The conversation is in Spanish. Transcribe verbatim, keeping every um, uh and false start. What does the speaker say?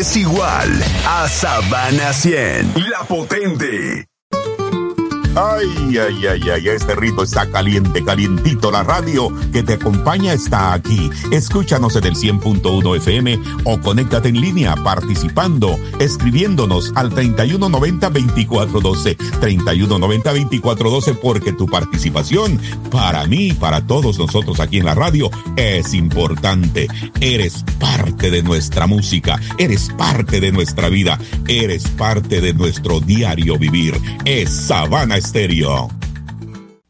es igual a Sabana cien, la potente. Ay, ay, ay, ay, este rito está caliente, calientito. La radio que te acompaña está aquí. Escúchanos en el cien punto uno F M o conéctate en línea participando, escribiéndonos al treinta y uno noventa veinticuatro doce, treinta y uno noventa veinticuatro doce, porque tu participación, para mí, para todos nosotros aquí en la radio, es importante. Eres parte de nuestra música, eres parte de nuestra vida, eres parte de nuestro diario vivir. Es Sabana Estéreo.